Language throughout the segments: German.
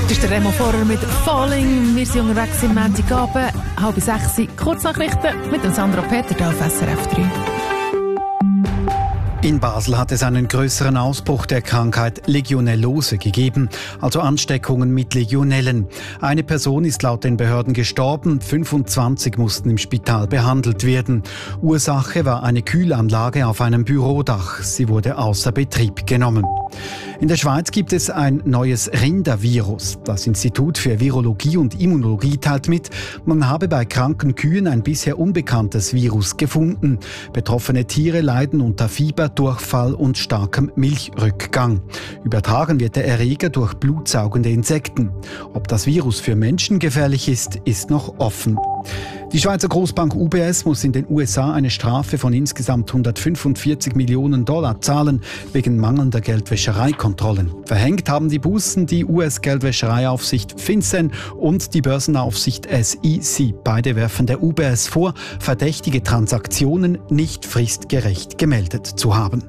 Das ist der Remo Vorer mit «Falling». Wir sind unterwegs im Montagabend, 5:30 Kurznachrichten mit dem Sandro Peter da auf SRF 3. In Basel hat es einen größeren Ausbruch der Krankheit Legionellose gegeben, also Ansteckungen mit Legionellen. Eine Person ist laut den Behörden gestorben, 25 mussten im Spital behandelt werden. Ursache war eine Kühlanlage auf einem Bürodach. Sie wurde außer Betrieb genommen. In der Schweiz gibt es ein neues Rindervirus. Das Institut für Virologie und Immunologie teilt mit, man habe bei kranken Kühen ein bisher unbekanntes Virus gefunden. Betroffene Tiere leiden unter Fieber, Durchfall und starkem Milchrückgang. Übertragen wird der Erreger durch blutsaugende Insekten. Ob das Virus für Menschen gefährlich ist, ist noch offen. Die Schweizer Großbank UBS muss in den USA eine Strafe von insgesamt $145 Millionen zahlen, wegen mangelnder Geldwäschereikontrollen. Verhängt haben die Bußen die US-Geldwäschereiaufsicht FinCEN und die Börsenaufsicht SEC. Beide werfen der UBS vor, verdächtige Transaktionen nicht fristgerecht gemeldet zu haben.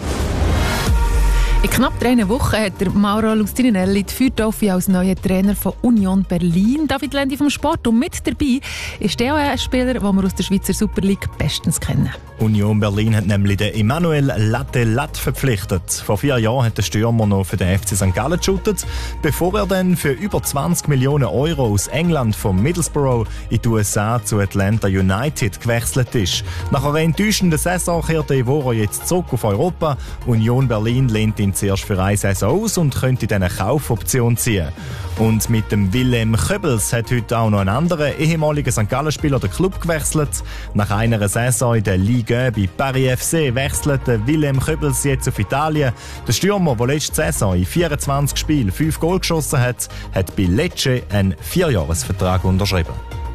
In knapp 3 Wochen hat der Mauro Lustininelli die Feuertaufe als neuer Trainer von Union Berlin. David Lendi vom Sport. Und mit dabei ist der auch ein Spieler, den wir aus der Schweizer Super League bestens kennen. Union Berlin hat nämlich den Emmanuel Latte verpflichtet. Vor 4 Jahren hat der Stürmer noch für den FC St. Gallen geshootet, bevor er dann für über 20 Millionen Euro aus England von Middlesbrough in die USA zu Atlanta United gewechselt ist. Nach einer enttäuschenden Saison kehrte Evora jetzt zurück auf Europa. Union Berlin lehnt ihn zuerst für eine Saison aus und könnte dann eine Kaufoption ziehen. Und mit dem Willem Köbels hat heute auch noch ein anderer ehemaliger St. Gallen-Spieler den Club gewechselt. Nach einer Saison in der Ligue bei Paris FC wechselt Willem Köbels jetzt auf Italien. Der Stürmer, der letzte Saison in 24 Spielen 5 Goal geschossen hat, hat bei Lecce einen 4-Jahres-Vertrag unterschrieben.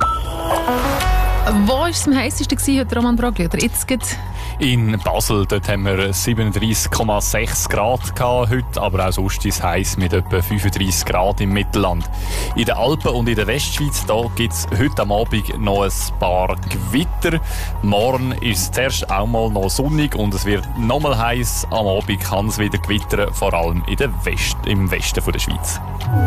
Wo war es am heißesten heute, Roman Brogli? Oder jetzt geht's? In Basel, dort haben wir 37,6 Grad gehabt heute, aber auch sonst ist es heiß mit etwa 35 Grad im Mittelland. In den Alpen und in der Westschweiz, da gibt es heute am Abend noch ein paar Gewitter. Morgen ist es zuerst auch mal noch sonnig und es wird nochmal heiß. Am Abend kann es wieder gewittern, vor allem im Westen der Schweiz.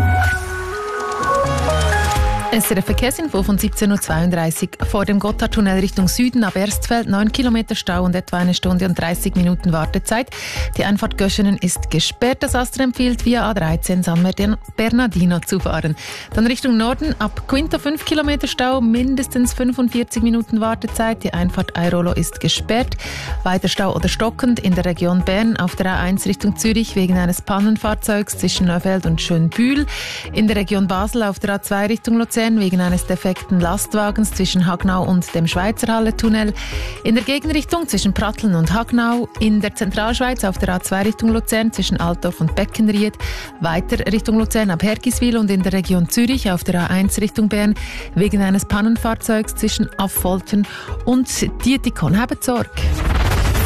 SRF Verkehrsinfo von 17:32 Uhr. Vor dem Gotthardtunnel Richtung Süden ab Erstfeld 9 Kilometer Stau und etwa 1 Stunde und 30 Minuten Wartezeit. Die Einfahrt Göschenen ist gesperrt. Das Astra empfiehlt via A13 San Bernardino zu fahren. Dann Richtung Norden ab Quinto 5 Kilometer Stau, mindestens 45 Minuten Wartezeit. Die Einfahrt Airolo ist gesperrt. Weiter Stau oder stockend in der Region Bern auf der A1 Richtung Zürich wegen eines Pannenfahrzeugs zwischen Neufeld und Schönbühl. In der Region Basel auf der A2 Richtung Luzern wegen eines defekten Lastwagens zwischen Hagnau und dem Schweizerhalle-Tunnel. In der Gegenrichtung zwischen Pratteln und Hagnau. In der Zentralschweiz auf der A2 Richtung Luzern zwischen Altdorf und Beckenried. Weiter Richtung Luzern ab Hergiswil und in der Region Zürich auf der A1 Richtung Bern wegen eines Pannenfahrzeugs zwischen Affoltern und Dietikon. Habt Sorge.